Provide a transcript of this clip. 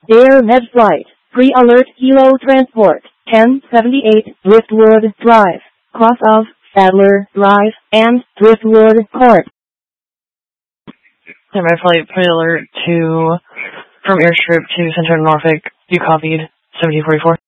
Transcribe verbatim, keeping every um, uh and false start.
Air Med Flight, Pre-Alert Kilo Transport, ten seventy-eight, Driftwood Drive, cross of Sadler Drive, and Driftwood Court. Standby Flight, Pre-Alert to, from Airstrip to Center Norfolk, you copied, seventy forty-four.